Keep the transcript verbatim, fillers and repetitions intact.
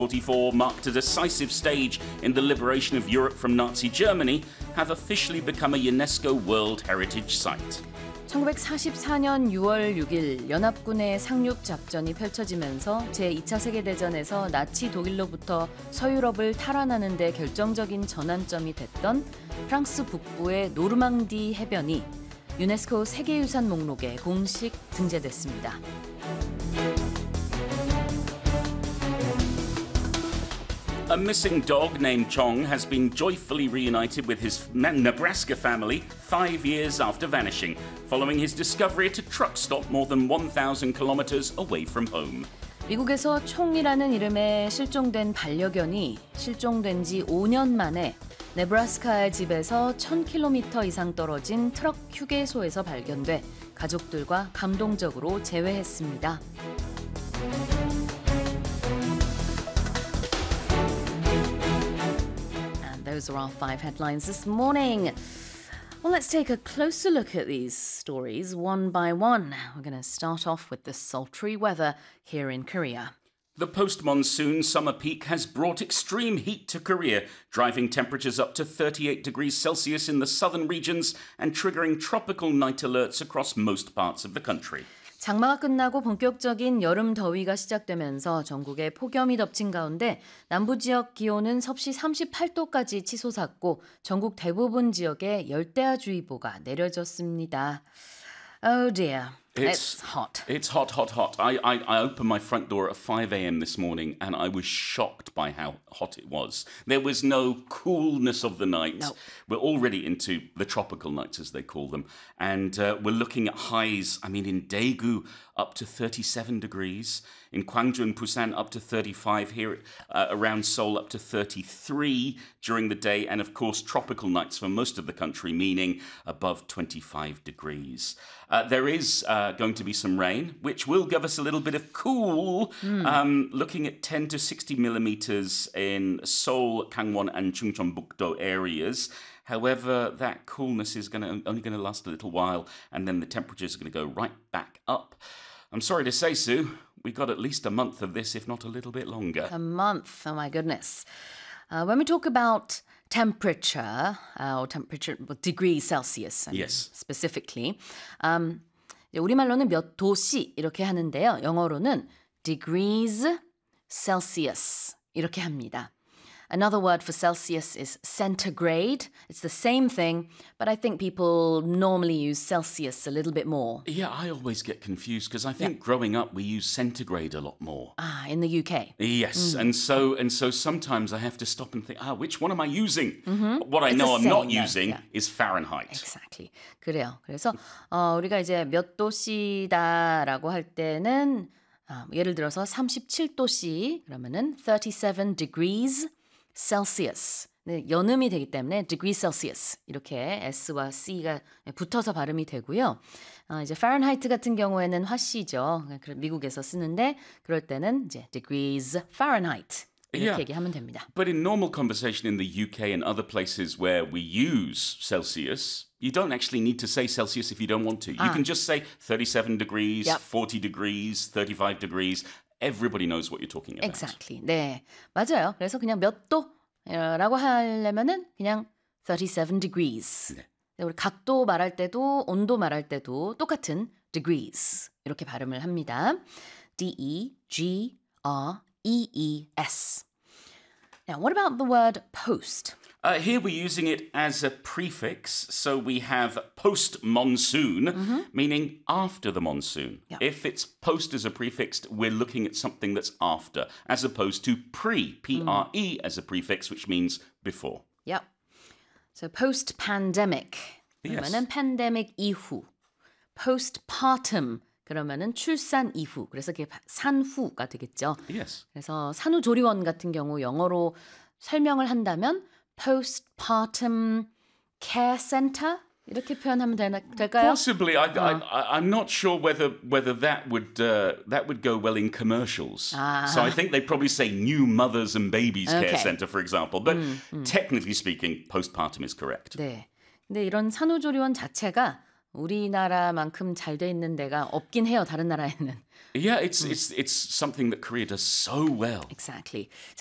forty-four marked a decisive stage in the liberation of Europe from Nazi Germany, have officially become a UNESCO World Heritage Site. 천구백사십사 년 유월 육일 연합군의 상륙 작전이 펼쳐지면서 제이 차 세계대전에서 나치 독일로부터 서유럽을 탈환하는 데 결정적인 전환점이 됐던 프랑스 북부의 노르망디 해변이 유네스코 세계유산 목록에 공식 등재됐습니다. A missing dog named Chong has been joyfully reunited with his Nebraska family five years after vanishing, following his discovery at a truck stop more than one thousand kilometers away from home. 미국에서 총이라는 이름의 실종된 반려견이 실종된 지 오 년 만에 네브라스카의 집에서 천 킬로미터 이상 떨어진 트럭 휴게소에서 발견돼 가족들과 감동적으로 재회했습니다. Those are our five headlines this morning. Well, let's take a closer look at these stories one by one. We're going to start off with the sultry weather here in Korea. The post-monsoon summer peak has brought extreme heat to Korea, driving temperatures up to thirty-eight degrees Celsius in the southern regions and triggering tropical night alerts across most parts of the country. 장마가 끝나고 본격적인 여름 더위가 시작되면서 전국에 폭염이 덮친 가운데 남부 지역 기온은 섭씨 삼십팔 도까지 치솟았고 전국 대부분 지역에 열대야주의보가 내려졌습니다. Oh dear, it's, it's hot. It's hot, hot, hot. I, I, I opened my front door at five a.m. this morning and I was shocked by how hot it was. There was no coolness of the night. No. We're already into the tropical nights, as they call them. And uh, we're looking at highs, I mean, in Daegu, up to thirty-seven degrees. In Gwangju and Busan, up to thirty-five. Here uh, around Seoul, up to thirty-three during the day. And, of course, tropical nights for most of the country, meaning above twenty-five degrees. Uh, there is uh, going to be some rain, which will give us a little bit of cool. Mm. Um, looking at ten to sixty millimeters in Seoul, Gangwon, and Chungcheongbuk-do areas. However, that coolness is going to, only going to last a little while, and then the temperatures are going to go right back up. I'm sorry to say, Sue, we got at least a month of this, if not a little bit longer. A month, oh my goodness. Uh, when we talk about temperature, uh, or temperature, well, degrees Celsius, I mean, yes, specifically, um, 우리말로는 몇 도씨 이렇게 하는데요. 영어로는 degrees Celsius 이렇게 합니다. Another word for Celsius is centigrade. It's the same thing, but I think people normally use Celsius a little bit more. Yeah, I always get confused because I think yeah. growing up we use centigrade a lot more. Ah, in the U K. Yes, mm. and so and so sometimes I have to stop and think, ah, which one am I using? Mm-hmm. What I it's know I'm same, not yeah, using yeah. is Fahrenheit. Exactly. 그래요. 그래서 어, 우리가 이제 몇 도씨다라고 할 때는 어, 예를 들어서 삼십칠 도씨 그러면은 thirty-seven degrees Celsius. 네, 연음이 되기 때문에 degree Celsius 이렇게 S와 C가 붙어서 발음이 되고요. 어, 이제 Fahrenheit 같은 경우에는 화씨죠. 미국에서 쓰는데 그럴 때는 이제 degrees Fahrenheit 이렇게 yeah. 얘기하면 됩니다. But in normal conversation in the U K and other places where we use Celsius, you don't actually need to say Celsius if you don't want to. You 아. can just say thirty-seven degrees, yep. forty degrees, thirty-five degrees. Everybody knows what you're talking about. Exactly. 네, 맞아요. 그래서 그냥 몇 도라고 하려면은 그냥 thirty-seven degrees. 네. 우리 각도 말할 때도 온도 말할 때도 똑같은 degrees 이렇게 발음을 합니다. D E G R E E S. Now, what about the word post? Uh, here we're using it as a prefix, so we have post-monsoon, mm-hmm. meaning after the monsoon. Yep. If it's post as a prefix, we're looking at something that's after, as opposed to pre, P R E, mm. as a prefix, which means before. Yep. So post-pandemic, yes. 그러면은 pandemic 이후. postpartum, 그러면은 출산 이후. 그래서 그게 산후가 되겠죠. Yes. 그래서 산후조리원 같은 경우 영어로 설명을 한다면 postpartum care center 이렇게 표현하면 되나, 될까요? Possibly. I, 어. I, I'm not sure whether whether that would uh, that would go well in commercials. 아. So I think they'd probably say new mothers and babies Okay. care center, for example. But 음, 음. technically speaking, postpartum is correct. 네. 근데 이런 산후조리원 자체가 우리나라만큼 잘 돼 있는 데가 없긴 해요. 다른 나라에는. Yeah, it's it's it's something that Korea does so well. Exactly.